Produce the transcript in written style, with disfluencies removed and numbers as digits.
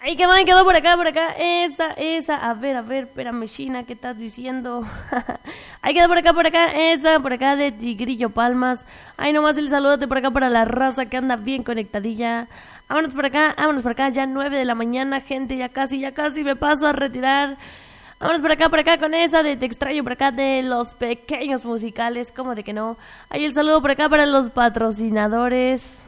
Ay, qué mal quedó por acá, esa, a ver, espérame, China, ¿qué estás diciendo? Ahí quedó por acá, esa, por acá de Tigrillo Palmas. Ay, nomás el saludote por acá para la raza que anda bien conectadilla. Vámonos por acá, ya 9 de la mañana, gente, ya casi me paso a retirar. Vámonos por acá con esa de Te extraño, por acá de los pequeños musicales, como de que no. Ahí el saludo por acá para los patrocinadores.